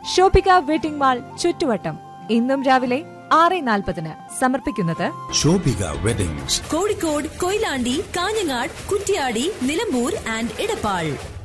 Shobhika wedding mall ചുറ്റുവട്ടം. ഇന്നും രാവിലെ 6:40 സമർപ്പിക്കുന്നത് ശോഭിക വെഡിങ്സ്, കോഴിക്കോട്, കൊയിലാണ്ടി, കാഞ്ഞങ്ങാട്, കുറ്റ്യാടി, നിലമ്പൂർ ആൻഡ് ഇടപ്പാൾ.